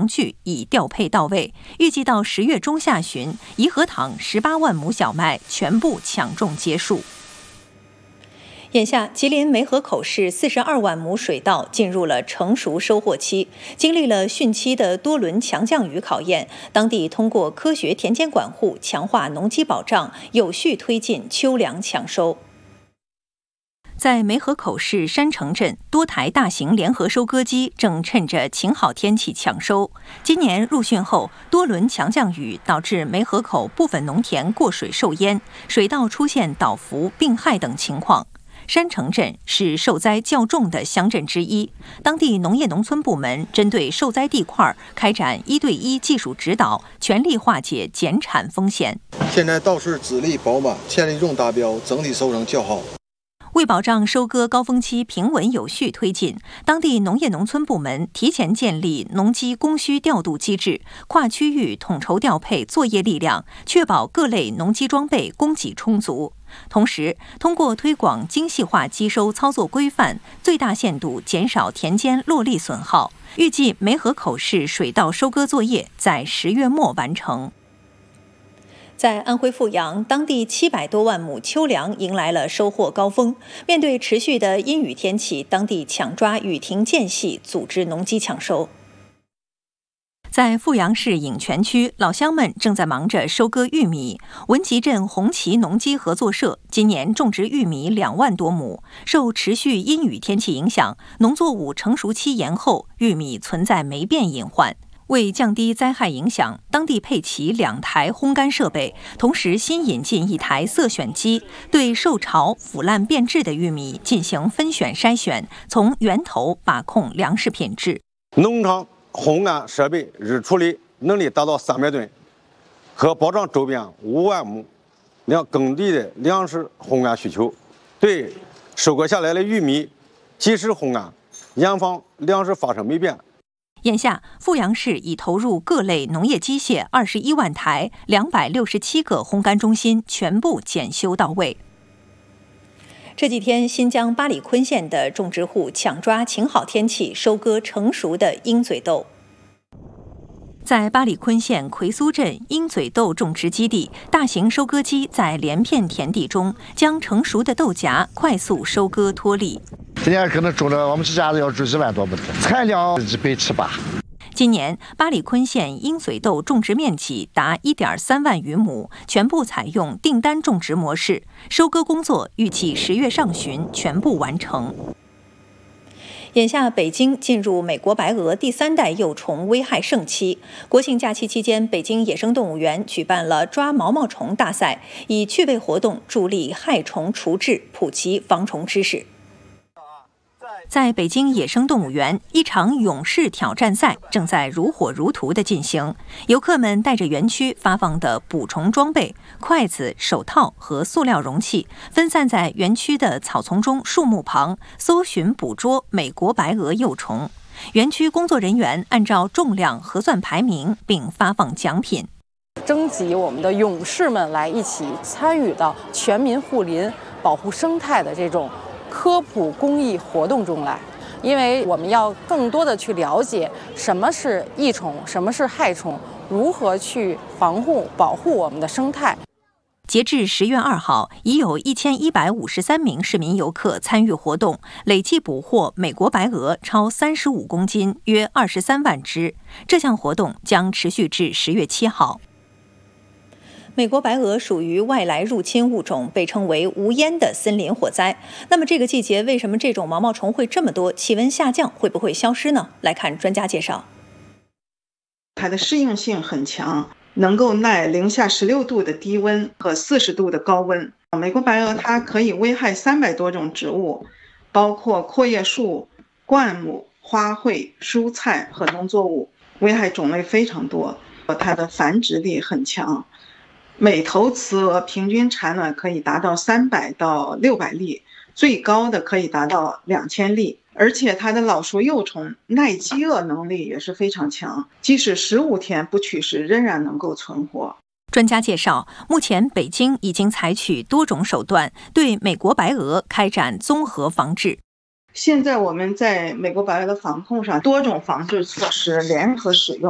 农具已调配到位，预计到10月中下旬，颐和堂18万亩小麦全部抢种结束。眼下，吉林梅河口市42万亩水稻进入了成熟收获期，经历了汛期的多轮强降雨考验，当地通过科学田间管护，强化农机保障，有序推进秋粮抢收。在梅河口市山城镇，多台大型联合收割机正趁着晴好天气抢收。今年入汛后，多轮强降雨导致梅河口部分农田过水受淹，水稻出现倒伏、病害等情况。山城镇是受灾较重的乡镇之一，当地农业农村部门针对受灾地块开展1对1技术指导，全力化解减产风险。 现在稻穗籽粒饱满，千粒种达标，整体收成较好。 为保障收割高峰期平稳有序推进，当地农业农村部门提前建立农机供需调度机制，跨区域统筹调配作业力量，确保各类农机装备供给充足。同时，通过推广精细化机收操作规范，最大限度减少田间落粒损耗。预计梅河口市水稻收割作业在10月末完成。在安徽阜阳，当地700多万亩秋粮迎来了收获高峰。面对持续的阴雨天气，当地抢抓雨停间隙，组织农机抢收。在阜阳市颍泉区，老乡们正在忙着收割玉米。文集镇红旗农机合作社今年种植玉米2万多亩，受持续阴雨天气影响，农作物成熟期延后，玉米存在霉变隐患。为降低灾害影响，当地配齐2台烘干设备，同时新引进1台色选机，对受潮、腐烂变质的玉米进行分选筛选，从源头把控粮食品质。 农场烘干设备日处理能力达到300吨，可保障周边5万亩耕地的粮食烘干需求。对收割下来的玉米及时烘干，严防粮食发生霉变。 眼下，阜阳市已投入各类农业机械21万台，267个烘干中心全部检修到位。这几天，新疆巴里坤县的种植户抢抓晴好天气，收割成熟的鹰嘴豆。在巴里坤县奎苏镇鹰嘴豆种植基地，大型收割机在连片田地中将成熟的豆荚快速收割脱粒。 今年可能种了，我们这家子要种1万多亩，产量178。 今年巴里坤县鹰嘴豆种植面积达1.3万余亩，全部采用订单种植模式，收割工作预计10月上旬全部完成。眼下，北京进入美国白鹅第3代幼虫危害盛期。国庆假期期间，北京野生动物园举办了抓毛毛虫大赛，以趣味活动助力害虫除治，普及防虫知识。在北京野生动物园，一场勇士挑战赛正在如火如荼地进行。游客们带着园区发放的捕虫装备、筷子、手套和塑料容器，分散在园区的草丛中、树木旁，搜寻捕捉美国白鹅幼虫。园区工作人员按照重量核算排名，并发放奖品。 征集我们的勇士们来一起参与到全民护林、保护生态的这种科普公益活动中来，因为我们要更多的去了解什么是益虫，什么是害虫，如何去防护保护我们的生态。 截至10月2号，已有1153名市民游客参与活动，累计捕获美国白鹅超35公斤，约23万只。这项活动将持续至10月7号。美国白鹅属于外来入侵物种，被称为无烟的森林火灾。那么这个季节为什么这种毛毛虫会这么多？气温下降会不会消失呢？来看专家介绍。 它的适应性很强，能够耐零下16度的低温和40度的高温。美国白鹅它可以危害300多种植物，包括阔叶树、灌木、花卉、蔬菜和农作物，危害种类非常多。它的繁殖力很强。每头雌鹅平均产卵可以达到300到600粒，最高的可以达到2000粒。而且它的老熟幼虫耐饥饿能力也是非常强，即使15天不取食，仍然能够存活。 专家介绍，目前北京已经采取多种手段对美国白鹅开展综合防治。 现在我们在美国白鹅的防控上多种防治措施联合使用，